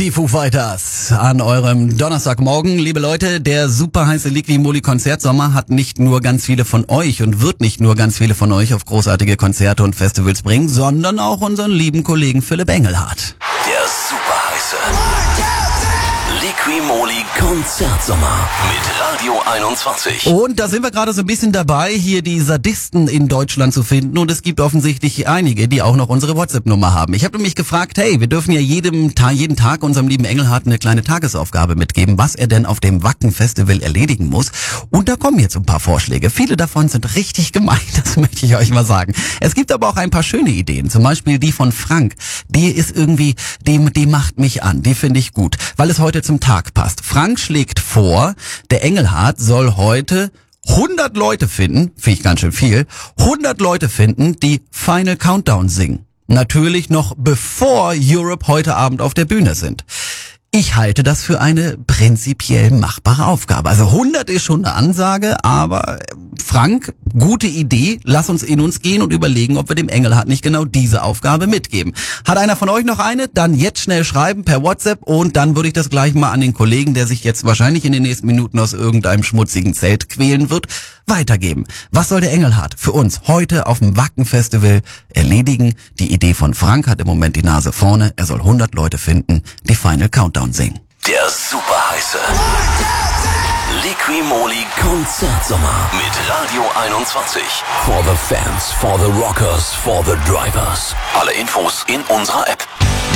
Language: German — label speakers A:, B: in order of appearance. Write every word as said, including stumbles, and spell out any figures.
A: Die Foo Fighters an eurem Donnerstagmorgen. Liebe Leute, der super heiße Liqui-Moly Konzertsommer hat nicht nur ganz viele von euch und wird nicht nur ganz viele von euch auf großartige Konzerte und Festivals bringen, sondern auch unseren lieben Kollegen Philipp Engelhardt.
B: Der super heiße Liqui-Moly Konzertsommer mit Radio einundzwanzig.
A: Und da sind wir gerade so ein bisschen dabei, hier die Sadisten in Deutschland zu finden. Und es gibt offensichtlich einige, die auch noch unsere WhatsApp-Nummer haben. Ich habe mich gefragt, hey, wir dürfen ja jedem Ta- jeden Tag unserem lieben Engelhardt eine kleine Tagesaufgabe mitgeben, was er denn auf dem Wacken-Festival erledigen muss. Und da kommen jetzt ein paar Vorschläge. Viele davon sind richtig gemein, das möchte ich euch mal sagen. Es gibt aber auch ein paar schöne Ideen. Zum Beispiel die von Frank. Die ist irgendwie, die, die macht mich an. Die finde ich gut, weil es heute zum Tag passt. Frank schlägt vor, der Engelhardt soll heute hundert Leute finden, finde ich ganz schön viel, hundert Leute finden, die Final Countdown singen. Natürlich noch bevor Europe heute Abend auf der Bühne sind. Ich halte das für eine prinzipiell machbare Aufgabe. Also hundert ist schon eine Ansage, aber Frank, gute Idee. Lass uns in uns gehen und überlegen, ob wir dem Engelhardt nicht genau diese Aufgabe mitgeben. Hat einer von euch noch eine? Dann jetzt schnell schreiben per WhatsApp und dann würde ich das gleich mal an den Kollegen, der sich jetzt wahrscheinlich in den nächsten Minuten aus irgendeinem schmutzigen Zelt quälen wird, weitergeben. Was soll der Engelhardt für uns heute auf dem Wacken-Festival erledigen? Die Idee von Frank hat im Moment die Nase vorne. Er soll hundert Leute finden, die Final Countdown singen.
B: Der super heiße Liqui-Moly Konzertsommer mit Radio einundzwanzig. For the fans, for the rockers, for the drivers. Alle Infos in unserer App.